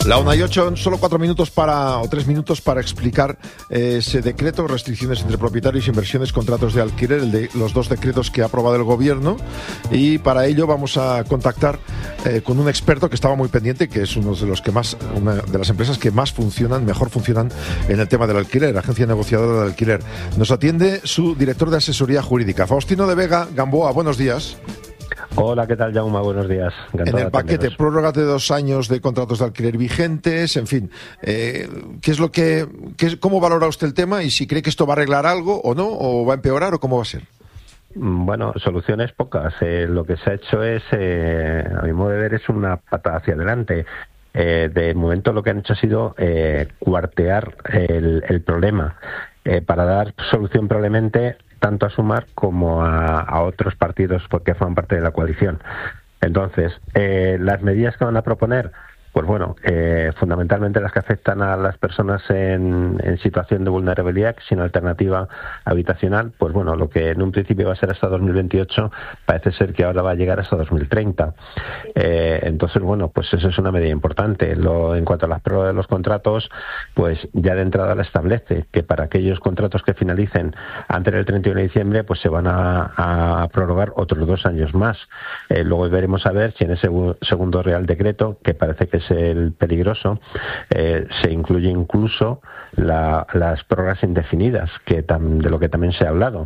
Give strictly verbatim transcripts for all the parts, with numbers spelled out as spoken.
La una y ocho, solo cuatro minutos para, o tres minutos para explicar eh, ese decreto, restricciones entre propietarios, inversiones, contratos de alquiler, el de, los dos decretos que ha aprobado el Gobierno. Y para ello vamos a contactar eh, con un experto que estaba muy pendiente, que es uno de los que más, una de las empresas que más funcionan, mejor funcionan en el tema del alquiler, Agencia Negociadora del Alquiler. Nos atiende su director de asesoría jurídica, Faustino de Vega Gamboa. Buenos días. Hola, ¿qué tal, Jaume? Buenos días. Encantado en el paquete, prórroga de dos años de contratos de alquiler vigentes, en fin, eh, ¿qué es lo que, qué, cómo valora usted el tema y si cree que esto va a arreglar algo o no, o va a empeorar o cómo va a ser? Bueno, soluciones pocas. Eh, lo que se ha hecho es, eh, a mi modo de ver, es una patada hacia adelante. Eh, de momento lo que han hecho ha sido eh, cuartear el, el problema eh, para dar solución probablemente tanto a Sumar como a, a otros partidos porque forman parte de la coalición. Entonces, eh, las medidas que van a proponer, pues bueno, eh, fundamentalmente las que afectan a las personas en, en situación de vulnerabilidad sin alternativa habitacional, pues bueno, lo que en un principio va a ser hasta dos mil veintiocho, parece ser que ahora va a llegar hasta dos mil treinta. Eh, entonces, bueno, pues eso es una medida importante. Lo, en cuanto a las prórrogas de los contratos, pues ya de entrada la establece que para aquellos contratos que finalicen antes del treinta y uno de diciembre, pues se van a, a prorrogar otros dos años más. Eh, luego veremos a ver si en ese segundo Real Decreto, que parece que es el peligroso, eh, se incluye incluso la, las prórrogas indefinidas, que tam, de lo que también se ha hablado.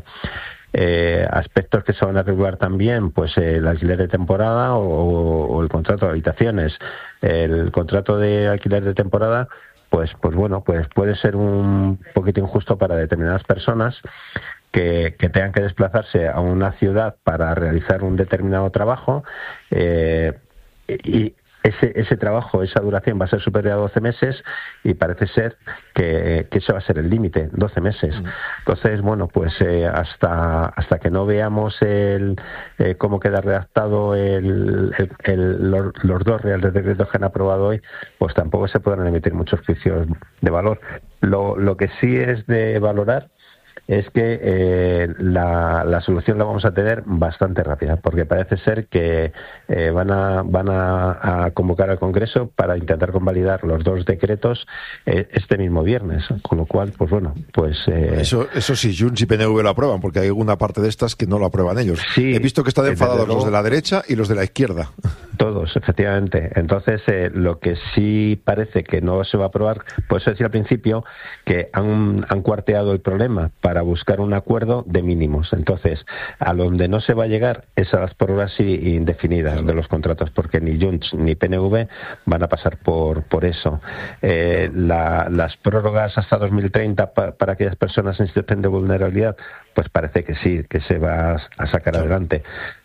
Eh, aspectos que se van a regular también, pues eh, el alquiler de temporada o, o el contrato de habitaciones. El contrato de alquiler de temporada, pues, pues bueno, pues puede ser un poquito injusto para determinadas personas que, que tengan que desplazarse a una ciudad para realizar un determinado trabajo eh, y Ese, ese trabajo, esa duración va a ser superior a doce meses y parece ser que, que ese va a ser el límite, doce meses. Entonces, bueno, pues eh, hasta hasta que no veamos el eh, cómo queda redactado el, el, el, los, los dos reales decretos que han aprobado hoy, pues tampoco se podrán emitir muchos juicios de valor. Lo, lo que sí es de valorar es que eh, la, la solución la vamos a tener bastante rápida, porque parece ser que eh, van a van a, a convocar al Congreso para intentar convalidar los dos decretos eh, este mismo viernes, con lo cual, pues bueno, pues... Eh... Eso eso sí, Junts y P N V lo aprueban, porque hay alguna parte de estas que no lo aprueban ellos. Sí, he visto que están enfadados los de la derecha y los de la izquierda. Todos, efectivamente. Entonces, eh, lo que sí parece que no se va a aprobar, pues decir al principio que han, han cuarteado el problema para buscar un acuerdo de mínimos. Entonces, a donde no se va a llegar es a las prórrogas indefinidas de los contratos, porque ni Junts ni P N V van a pasar por por eso. Eh, la, las prórrogas hasta dos mil treinta pa, para aquellas personas en situación de vulnerabilidad, pues parece que sí, que se va a sacar claro. adelante.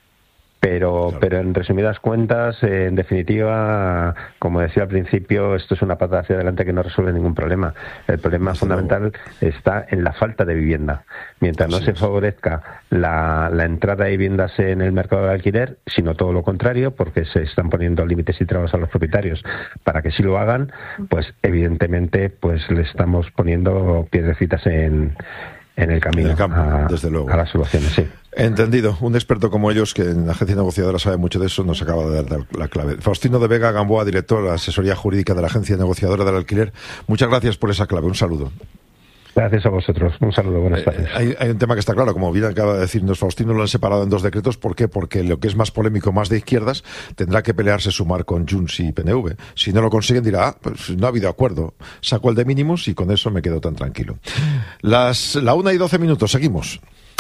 Pero, claro. pero en resumidas cuentas, eh, en definitiva, como decía al principio, esto es una patada hacia adelante que no resuelve ningún problema. El problema fundamental está en la falta de vivienda. Mientras no se favorezca la, la entrada de viviendas en el mercado de alquiler, sino todo lo contrario, porque se están poniendo límites y trabas a los propietarios para que sí lo hagan, pues evidentemente pues le estamos poniendo piedrecitas en, en el camino en el campo, a, desde luego. a las soluciones, sí. Entendido. Un experto como ellos, que en la agencia negociadora sabe mucho de eso, nos acaba de dar la clave. Faustino de Vega Gamboa, director de la asesoría jurídica de la agencia negociadora del alquiler. Muchas gracias por esa clave. Un saludo. Gracias a vosotros. Un saludo. Buenas tardes. Eh, hay, hay un tema que está claro, como bien acaba de decirnos Faustino, lo han separado en dos decretos. ¿Por qué? Porque lo que es más polémico, más de izquierdas, tendrá que pelearse Sumar con Junts y P N V. Si no lo consiguen, dirá, ah, pues no ha habido acuerdo. Saco el de mínimos y con eso me quedo tan tranquilo. Las, la una y doce minutos. Seguimos.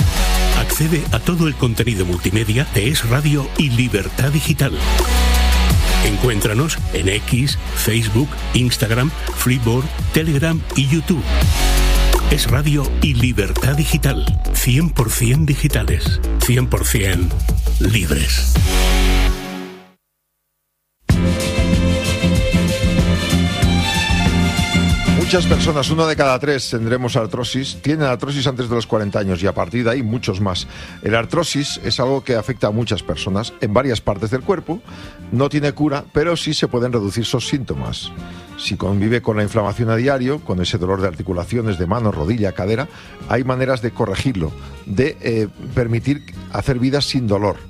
Accede a todo el contenido multimedia de Es Radio y Libertad Digital. Encuéntranos en X, Facebook, Instagram, Freeboard, Telegram y YouTube. Es Radio y Libertad Digital. cien por ciento digitales. cien por ciento libres. Muchas personas, uno de cada tres tendremos artrosis, tienen artrosis antes de los cuarenta años y a partir de ahí muchos más. El artrosis es algo que afecta a muchas personas en varias partes del cuerpo, no tiene cura, pero sí se pueden reducir sus síntomas. Si convive con la inflamación a diario, con ese dolor de articulaciones de mano, rodilla, cadera, hay maneras de corregirlo, de eh, permitir hacer vida sin dolor.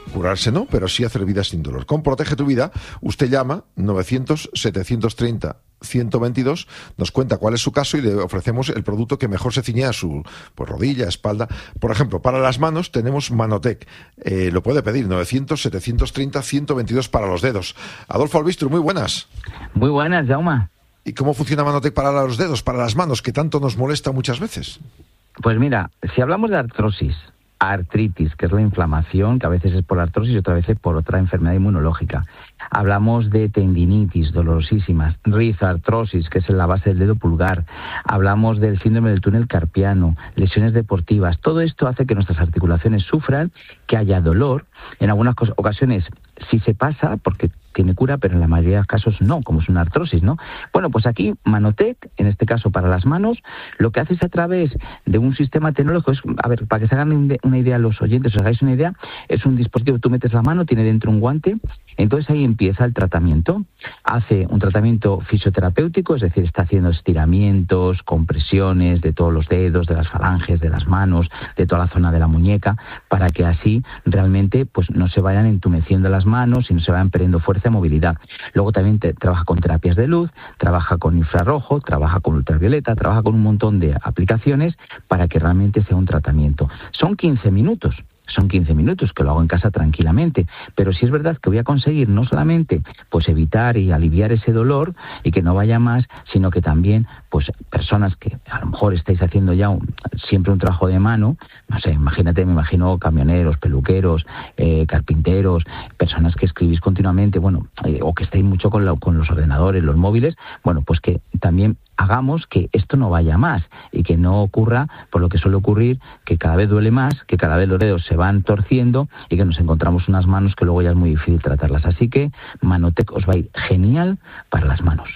Curarse no, pero sí hacer vida sin dolor. Con Protege tu Vida, usted llama novecientos, setecientos treinta, ciento veintidós, nos cuenta cuál es su caso y le ofrecemos el producto que mejor se ciñe a su pues, rodilla, espalda. Por ejemplo, para las manos tenemos Manotec. Eh, lo puede pedir, novecientos, setecientos treinta, ciento veintidós para los dedos. Adolfo Albistru, muy buenas. Muy buenas, Jaume. ¿Y cómo funciona Manotec para los dedos, para las manos, que tanto nos molesta muchas veces? Pues mira, si hablamos de artrosis, artritis, que es la inflamación, que a veces es por artrosis y otras veces por otra enfermedad inmunológica. Hablamos de tendinitis dolorosísimas, rizartrosis, que es en la base del dedo pulgar. Hablamos del síndrome del túnel carpiano, lesiones deportivas. Todo esto hace que nuestras articulaciones sufran, que haya dolor. En algunas ocasiones sí se pasa porque tiene cura, pero en la mayoría de los casos no, como es una artrosis, ¿no? Bueno, pues aquí Manotec, en este caso para las manos, lo que hace es a través de un sistema tecnológico, es, a ver, para que se hagan una idea los oyentes, os hagáis una idea, es un dispositivo, tú metes la mano, tiene dentro un guante, entonces ahí empieza el tratamiento. Hace un tratamiento fisioterapéutico, es decir, está haciendo estiramientos, compresiones de todos los dedos, de las falanges, de las manos, de toda la zona de la muñeca, para que así realmente pues no se vayan entumeciendo las manos y no se vayan perdiendo fuerza y movilidad. Luego también te, trabaja con terapias de luz, trabaja con infrarrojo, trabaja con ultravioleta, trabaja con un montón de aplicaciones para que realmente sea un tratamiento. Son quince minutos. Son quince minutos que lo hago en casa tranquilamente, pero sí es verdad que voy a conseguir no solamente pues evitar y aliviar ese dolor y que no vaya más, sino que también pues personas que a lo mejor estáis haciendo ya un, siempre un trabajo de mano, no sé, imagínate, me imagino camioneros, peluqueros, eh, carpinteros, personas que escribís continuamente, bueno, eh, o que estáis mucho con, la, con los ordenadores, los móviles, bueno, pues que también hagamos que esto no vaya más y que no ocurra por lo que suele ocurrir, que cada vez duele más, que cada vez los dedos se van torciendo y que nos encontramos unas manos que luego ya es muy difícil tratarlas. Así que Manotec os va a ir genial para las manos.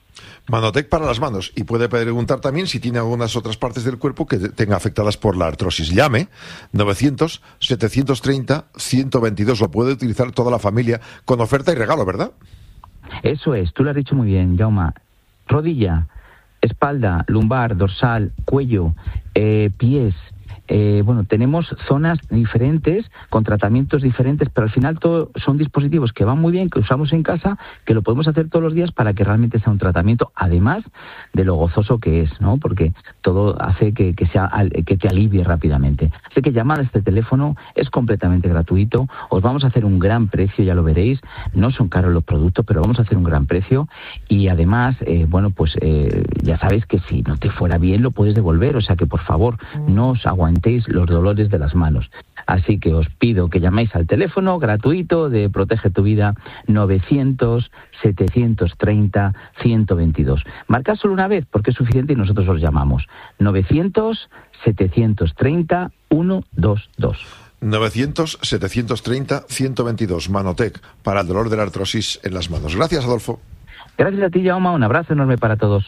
Manotec para las manos. Y puede preguntar también si tiene algunas otras partes del cuerpo que tenga afectadas por la artrosis. Llame novecientos, setecientos treinta, ciento veintidós. Lo puede utilizar toda la familia con oferta y regalo, ¿verdad? Eso es, tú lo has dicho muy bien, Jaume. Rodilla, espalda, lumbar, dorsal, cuello, eh, pies. Eh, bueno, tenemos zonas diferentes, con tratamientos diferentes, pero al final todo son dispositivos que van muy bien, que usamos en casa, que lo podemos hacer todos los días para que realmente sea un tratamiento, además de lo gozoso que es, ¿no? Porque todo hace que, que, sea, que te alivie rápidamente. Así que llamad a este teléfono, es completamente gratuito, os vamos a hacer un gran precio, ya lo veréis, no son caros los productos, pero vamos a hacer un gran precio y además, eh, bueno, pues eh, ya sabéis que si no te fuera bien lo puedes devolver, o sea que por favor, no os aguantéis los dolores de las manos. Así que os pido que llaméis al teléfono gratuito de Protege tu Vida novecientos, setecientos treinta, ciento veintidós. Marcad solo una vez porque es suficiente y nosotros os llamamos. novecientos, setecientos treinta, ciento veintidós. novecientos, setecientos treinta, ciento veintidós. Manotec para el dolor de la artrosis en las manos. Gracias, Adolfo. Gracias a ti, Jaume. Un abrazo enorme para todos.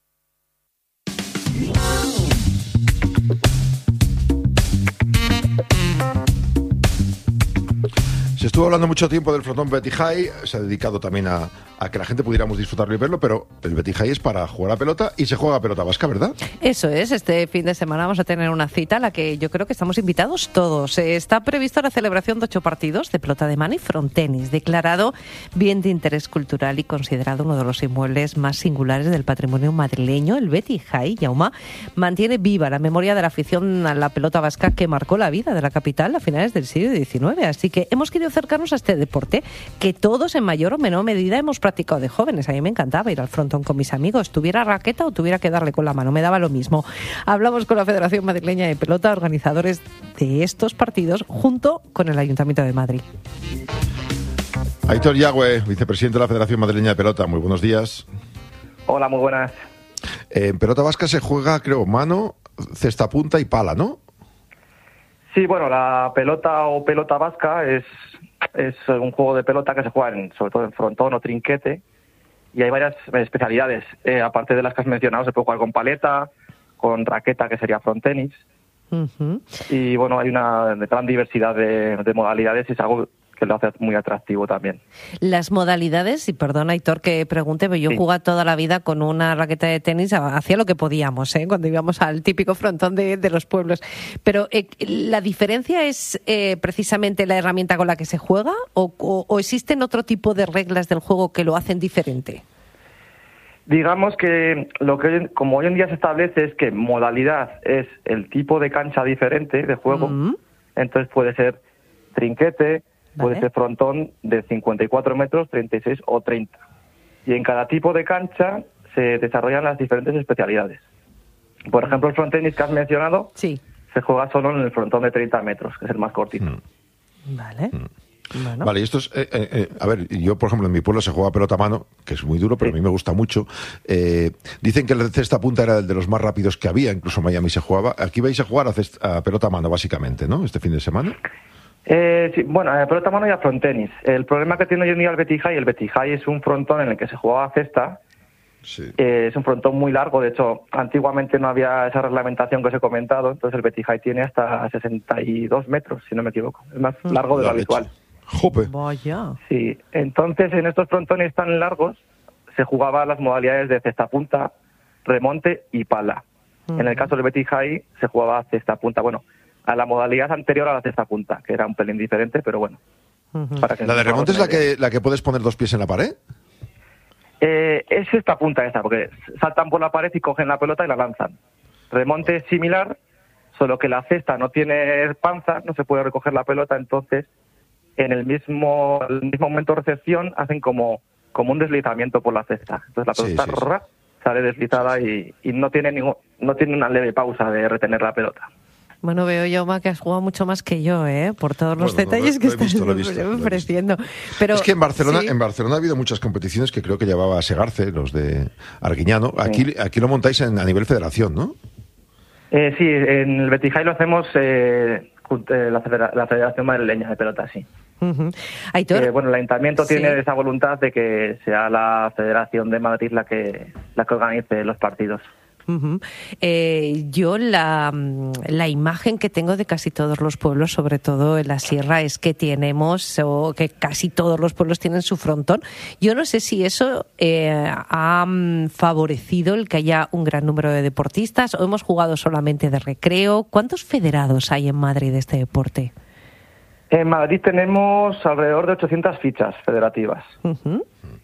Se estuvo hablando mucho tiempo del frontón Betty High, se ha dedicado también a, a que la gente pudiéramos disfrutarlo y verlo, pero el Betty High es para jugar a pelota y se juega a pelota vasca, ¿verdad? Eso es, este fin de semana vamos a tener una cita a la que yo creo que estamos invitados todos. Está previsto la celebración de ocho partidos de pelota de mano y frontenis, declarado bien de interés cultural y considerado uno de los inmuebles más singulares del patrimonio madrileño. El Betty High, Jaume, mantiene viva la memoria de la afición a la pelota vasca que marcó la vida de la capital a finales del siglo diecinueve, así que hemos querido acercarnos a este deporte que todos en mayor o menor medida hemos practicado de jóvenes. A mí me encantaba ir al frontón con mis amigos, tuviera raqueta o tuviera que darle con la mano, me daba lo mismo. Hablamos con la Federación Madrileña de Pelota, organizadores de estos partidos, junto con el Ayuntamiento de Madrid. Aitor Yagüe, vicepresidente de la Federación Madrileña de Pelota, muy buenos días. Hola, muy buenas. Eh, en pelota vasca se juega, creo, mano, cesta punta y pala, ¿no? Sí, bueno, la pelota o pelota vasca es, es un juego de pelota que se juega en, sobre todo en frontón o trinquete, y hay varias especialidades. Eh, aparte de las que has mencionado, se puede jugar con paleta, con raqueta, que sería frontenis. Uh-huh. Y bueno, hay una gran diversidad de, de modalidades y es algo que lo hace muy atractivo también. Las modalidades, y perdona Aitor que pregunte, pero yo he Sí. jugado toda la vida con una raqueta de tenis, hacía lo que podíamos, ¿eh? Cuando íbamos al típico frontón de, de los pueblos. Pero eh, ¿la diferencia es eh, precisamente la herramienta con la que se juega o, o, o existen otro tipo de reglas del juego que lo hacen diferente? Digamos que lo que hoy- como hoy en día se establece es que modalidad es el tipo de cancha diferente de juego, Mm. entonces puede ser trinquete, puede Vale. ser frontón de cincuenta y cuatro metros, treinta y seis o treinta. Y en cada tipo de cancha se desarrollan las diferentes especialidades. Por ejemplo, el frontenis que has mencionado Sí. se juega solo en el frontón de treinta metros, que es el más cortito. Mm. Vale. Bueno. Vale, y esto es, eh, eh, eh, a ver, yo por ejemplo en mi pueblo se juega pelota a mano, que es muy duro, pero Sí. a mí me gusta mucho. Eh, dicen que el cesta punta era el de los más rápidos que había, incluso en Miami se jugaba. Aquí vais a jugar a, cest- a pelota a mano, básicamente, ¿no? Este fin de semana. Eh, sí, bueno, eh, pelota a mano y a frontenis. El problema que tiene hoy en día el Betty High, el Betty High es un frontón en el que se jugaba cesta. Sí. Eh, es un frontón muy largo, de hecho, antiguamente no había esa reglamentación que os he comentado, entonces el Betty High tiene hasta sesenta y dos metros, si no me equivoco. Es más largo de lo La leche. habitual. Jope. Vaya. Sí, entonces en estos frontones tan largos se jugaba las modalidades de cesta punta, remonte y pala. En el caso del Betty High se jugaba cesta punta, bueno, a la modalidad anterior a la cesta punta, que era un pelín diferente, pero bueno. Ujú. Para que ¿La de nos remonte es la hagamos una idea. que, la que puedes poner dos pies en la pared? Eh, es esta punta esta, porque saltan por la pared y cogen la pelota y la lanzan. Remonte es similar, solo que la cesta no tiene panza, no se puede recoger la pelota, entonces en el mismo, el mismo momento de recepción hacen como, como un deslizamiento por la cesta. Entonces la Sí, pelota sí, sí. ¡ra! Sale deslizada y, y no tiene ningún, no tiene una leve pausa de retener la pelota. Bueno, veo, Jaume, que has jugado mucho más que yo, ¿eh? Por todos los Bueno, no, detalles lo- que lo he estás visto, lo he visto, lo he visto. ofreciendo. Pero, es que en Barcelona, sí. en Barcelona ha habido muchas competiciones que creo que llevaba Segarce, los de Arguiñano. Aquí, aquí lo montáis en- a nivel federación, ¿no? Eh, sí, en el Betty High lo hacemos eh, junto- eh, la, federa- la Federación Madrileña de Pelota, sí. Ujú. Aitor, Eh, bueno, el ayuntamiento Sí. tiene esa voluntad de que sea la Federación de Madrid la que la que organice los partidos. Ujú. Eh, yo la, mm, la imagen que tengo de casi todos los pueblos, sobre todo en la sierra, es que tenemos, o que casi todos los pueblos tienen su frontón. Yo no sé si eso eh, ha mm, favorecido el que haya un gran número de deportistas o hemos jugado solamente de recreo. ¿Cuántos federados hay en Madrid de este deporte? En Madrid tenemos alrededor de ochocientas fichas federativas Ujú.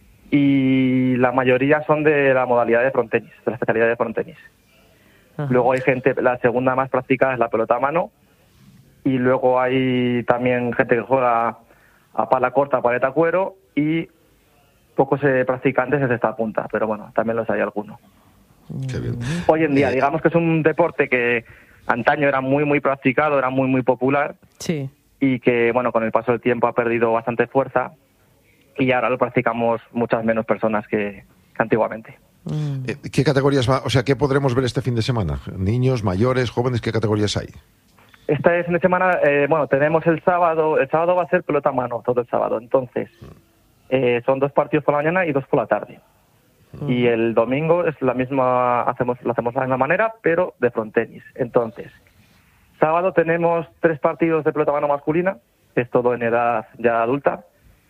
y la mayoría son de la modalidad de frontenis, de la especialidad de frontenis. Ajá. Luego hay gente, la segunda más practicada es la pelota a mano y luego hay también gente que juega a pala corta, paleta cuero y pocos eh, practicantes en esta punta, pero bueno, también los hay algunos. Qué bien. Hoy en día, Eh, digamos que es un deporte que antaño era muy, muy practicado, era muy, muy popular Sí. y que, bueno, con el paso del tiempo ha perdido bastante fuerza y ahora lo practicamos muchas menos personas que, que antiguamente. Mm. Eh, ¿Qué categorías va? O sea, ¿qué podremos ver este fin de semana? ¿Niños, mayores, jóvenes? ¿Qué categorías hay? Este fin de semana, eh, bueno, tenemos el sábado, el sábado va a ser pelota a mano, todo el sábado, entonces eh, son dos partidos por la mañana y dos por la tarde. Y el domingo es la misma, hacemos, lo hacemos de la misma manera, pero de frontenis. Entonces, sábado tenemos tres partidos de pelota a mano masculina, es todo en edad ya adulta.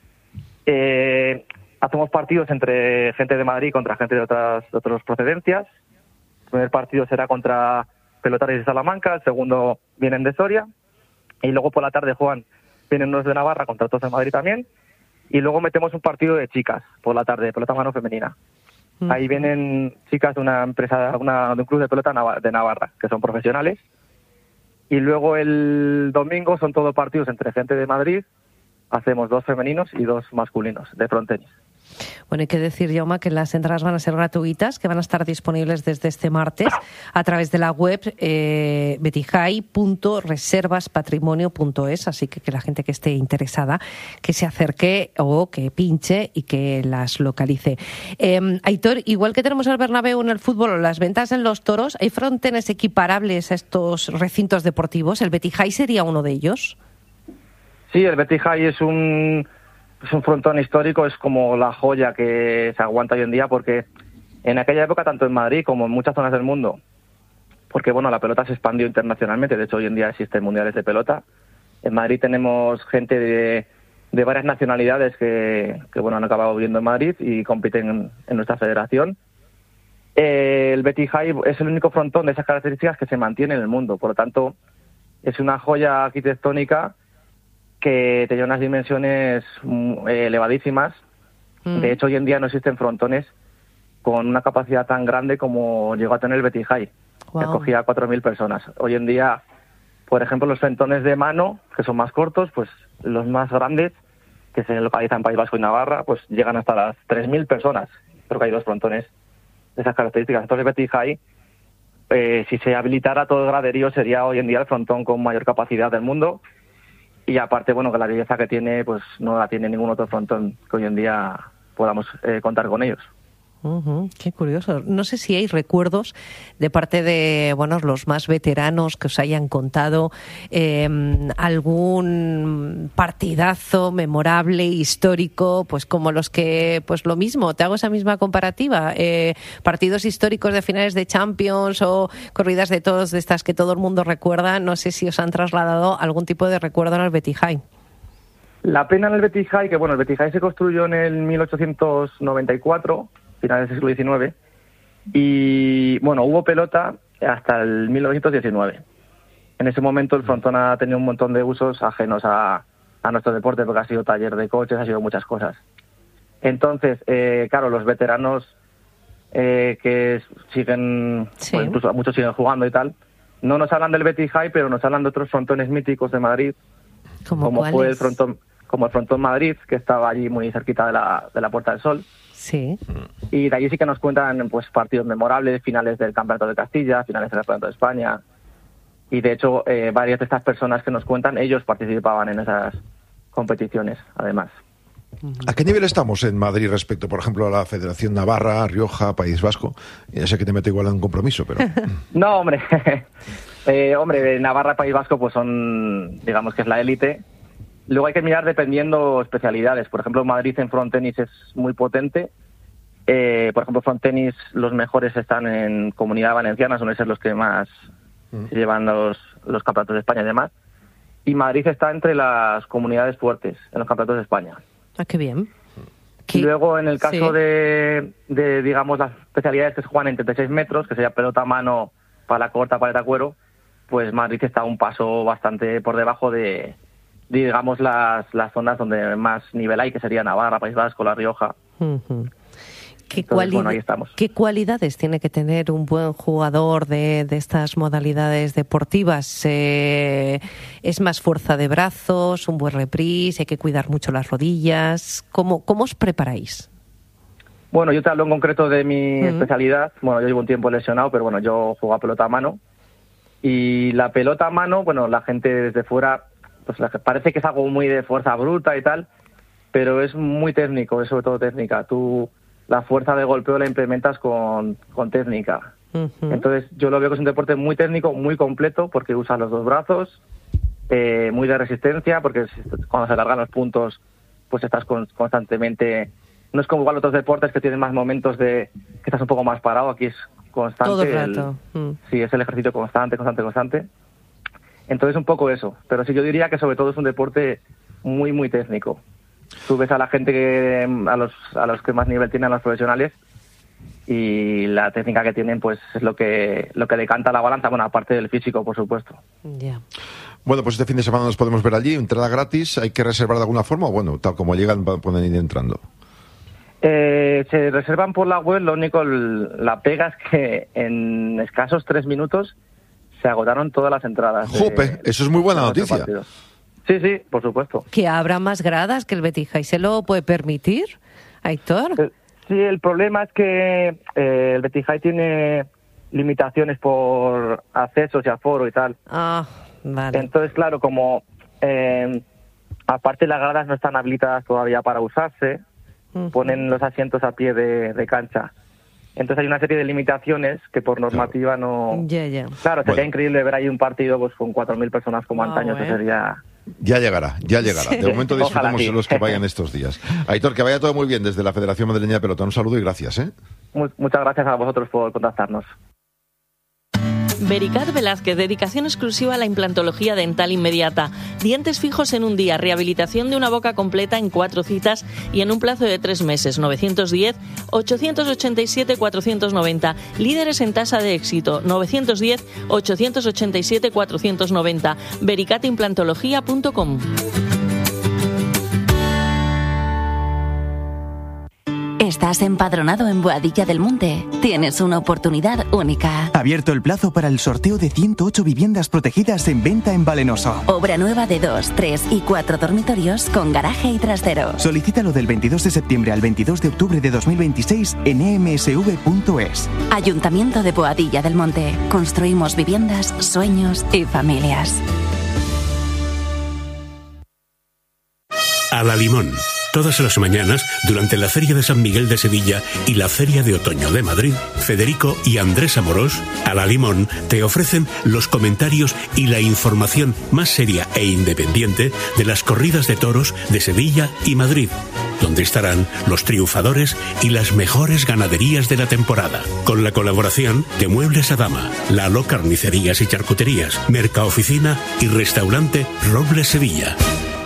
Eh, hacemos partidos entre gente de Madrid contra gente de otras, de otras procedencias. El primer partido será contra Pelotaris de Salamanca, el segundo vienen de Soria, y luego por la tarde juegan, vienen unos de Navarra contra otros de Madrid también, y luego metemos un partido de chicas por la tarde, de pelota a mano femenina. Ahí vienen chicas de una empresa, una, de un club de pelota Nava- de Navarra, que son profesionales. Y luego el domingo son todos partidos entre gente de Madrid. Hacemos dos femeninos y dos masculinos de frontenis. Bueno, hay que decir, Jaume, que las entradas van a ser gratuitas, que van a estar disponibles desde este martes a través de la web eh, betijai punto reservas patrimonio punto es, así que que la gente que esté interesada que se acerque o que pinche y que las localice. Eh, Aitor, igual que tenemos el Bernabéu en el fútbol o las ventas en los toros, ¿hay frontenes equiparables a estos recintos deportivos? ¿El Betijai sería uno de ellos? Sí, el Betty High es un, es un frontón histórico, es como la joya que se aguanta hoy en día, porque en aquella época, tanto en Madrid como en muchas zonas del mundo, porque bueno, la pelota se expandió internacionalmente, de hecho hoy en día existen mundiales de pelota. En Madrid tenemos gente de, de varias nacionalidades que, que bueno, han acabado viviendo en Madrid y compiten en, en nuestra federación. Eh, el Betty High es el único frontón de esas características que se mantiene en el mundo, por lo tanto es una joya arquitectónica que tiene unas dimensiones eh, elevadísimas. Mm. De hecho, hoy en día no existen frontones con una capacidad tan grande como llegó a tener el Betty High, wow. que acogía a cuatro mil personas. Hoy en día, por ejemplo, los frontones de mano, que son más cortos, pues los más grandes, que se localizan en País Vasco y Navarra, pues llegan hasta las tres mil personas. Creo que hay dos frontones de esas características. Entonces, Betty High, eh, si se habilitara todo el graderío, sería hoy en día el frontón con mayor capacidad del mundo. Y aparte, bueno, que la belleza que tiene, pues no la tiene ningún otro frontón que hoy en día podamos eh, contar con ellos. Uh-huh, qué curioso. No sé si hay recuerdos de parte de, bueno, los más veteranos que os hayan contado eh, algún partidazo memorable, histórico, pues como los que, pues lo mismo, te hago esa misma comparativa, eh, partidos históricos de finales de Champions o corridas de toros de estas que todo el mundo recuerda. No sé si os han trasladado algún tipo de recuerdo en el Betty High. La pena en el Betty High, que bueno, el Betty High se construyó en el mil ochocientos noventa y cuatro, finales del siglo diecinueve, y bueno, hubo pelota hasta el mil novecientos diecinueve. En ese momento el frontón ha tenido un montón de usos ajenos a, a nuestro deporte, porque ha sido taller de coches, ha sido muchas cosas. Entonces, eh, claro, los veteranos eh, que siguen, sí. bueno, incluso muchos siguen jugando y tal, no nos hablan del Betty High, pero nos hablan de otros frontones míticos de Madrid, como fue el frontón, como el frontón Madrid, que estaba allí muy cerquita de la, de la Puerta del Sol. Sí. Y de allí sí que nos cuentan pues partidos memorables, finales del Campeonato de Castilla, finales del Campeonato de España. Y de hecho, eh, varias de estas personas que nos cuentan, ellos participaban en esas competiciones, además. ¿A qué nivel estamos en Madrid respecto, por ejemplo, a la Federación Navarra, Rioja, País Vasco? Ya sé que te meto igual en un compromiso, pero... No, hombre. eh, hombre, Navarra y País Vasco pues son, digamos que es la élite. Luego hay que mirar dependiendo especialidades. Por ejemplo, Madrid en frontenis es muy potente. Eh, por ejemplo, frontenis, los mejores están en Comunidad Valenciana, suelen ser los que más mm. se llevan los, los campeonatos de España y demás. Y Madrid está entre las comunidades fuertes en los campeonatos de España. Ah, qué bien. Y luego, en el caso sí. de, de, digamos, las especialidades que se juegan en treinta y seis metros, que sería pelota a mano, pala corta, paleta cuero, pues Madrid está un paso bastante por debajo de... digamos, las, las zonas donde más nivel hay, que sería Navarra, País Vasco, La Rioja. Uh-huh. ¿Qué, Entonces, cuali- bueno, ahí estamos. ¿Qué cualidades tiene que tener un buen jugador de, de estas modalidades deportivas? Eh, ¿Es más fuerza de brazos, un buen reprise, hay que cuidar mucho las rodillas? ¿Cómo, cómo os preparáis? Bueno, yo te hablo en concreto de mi uh-huh. especialidad. Bueno, yo llevo un tiempo lesionado, pero bueno, yo juego a pelota a mano. Y la pelota a mano, bueno, la gente desde fuera... pues parece que es algo muy de fuerza bruta y tal, pero es muy técnico, es sobre todo técnica. Tú la fuerza de golpeo la implementas con, con técnica. Uh-huh. Entonces yo lo veo que es un deporte muy técnico, muy completo, porque usas los dos brazos, eh, muy de resistencia, porque cuando se largan los puntos, pues estás con, constantemente... No es como igual otros deportes que tienen más momentos de que estás un poco más parado, aquí es constante. Todo el rato. El, mm. Sí, es el ejercicio constante, constante, constante. Entonces un poco eso, pero sí yo diría que sobre todo es un deporte muy muy técnico. Tú ves a la gente que a los a los que más nivel tienen, a los profesionales, y la técnica que tienen pues es lo que lo que decanta la balanza, bueno, aparte del físico, por supuesto. Ya. Yeah. Bueno, pues este fin de semana nos podemos ver allí, entrada gratis, ¿hay que reservar de alguna forma o bueno, tal como llegan pueden ir entrando? Eh, se reservan por la web, lo único, la pega es que en escasos tres minutos se agotaron todas las entradas. ¡Jope! De, eso es muy buena noticia. Partidos. Sí, sí, por supuesto. ¿Que habrá más gradas que el Betty High se lo puede permitir, Aitor? El, sí, el problema es que eh, el Betty High tiene limitaciones por accesos y aforo y tal. Ah, vale. Entonces, claro, como eh, aparte las gradas no están habilitadas todavía para usarse, uh-huh. ponen los asientos a pie de, de cancha. Entonces hay una serie de limitaciones que por normativa no... Ya, ya. Claro, sería bueno. increíble ver ahí un partido pues con cuatro mil personas como oh, antaño, eso eh. sería... Ya llegará, ya llegará. Sí. De momento disfrutamos sí. de los que vayan estos días. Aitor, que vaya todo muy bien desde la Federación Madrileña de Pelota. Un saludo y gracias, ¿eh? Muchas gracias a vosotros por contactarnos. Vericat Velázquez, dedicación exclusiva a la implantología dental inmediata. Dientes fijos en un día, rehabilitación de una boca completa en cuatro citas y en un plazo de tres meses. novecientos diez, ochocientos ochenta y siete, cuatrocientos noventa. Líderes en tasa de éxito. novecientos diez, ochocientos ochenta y siete, cuatrocientos noventa. vericat implantología punto com. ¿Estás empadronado en Boadilla del Monte? Tienes una oportunidad única. Abierto el plazo para el sorteo de ciento ocho viviendas protegidas en venta en Valenoso. Obra nueva de dos, tres y cuatro dormitorios con garaje y trastero. Solicítalo del veintidós de septiembre al veintidós de octubre de dos mil veintiséis en e m s v punto es. Ayuntamiento de Boadilla del Monte. Construimos viviendas, sueños y familias. A la Limón. Todas las mañanas, durante la Feria de San Miguel de Sevilla y la Feria de Otoño de Madrid, Federico y Andrés Amorós, a la Limón, te ofrecen los comentarios y la información más seria e independiente de las corridas de toros de Sevilla y Madrid, donde estarán los triunfadores y las mejores ganaderías de la temporada, con la colaboración de Muebles Adama, Lalo Carnicerías y Charcuterías, Mercaoficina y Restaurante Robles Sevilla.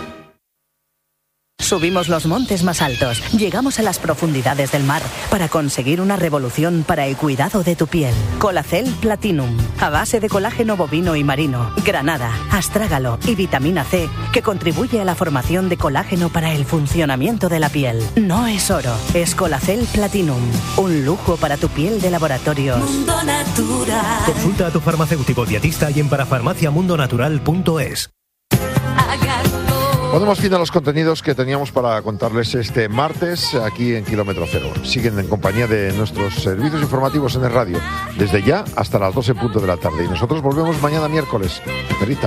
Subimos los montes más altos, llegamos a las profundidades del mar para conseguir una revolución para el cuidado de tu piel. Colacel Platinum, a base de colágeno bovino y marino, granada, astrágalo y vitamina C, que contribuye a la formación de colágeno para el funcionamiento de la piel. No es oro, es Colacel Platinum, un lujo para tu piel de laboratorios. Mundo Natural. Consulta a tu farmacéutico dietista y en parafarmacia mundo natural punto es. Ponemos fin a los contenidos que teníamos para contarles este martes aquí en Kilómetro Cero. Siguen en compañía de nuestros servicios informativos en el radio, desde ya hasta las doce en punto de la tarde. Y nosotros volvemos mañana miércoles. Feliz tarde.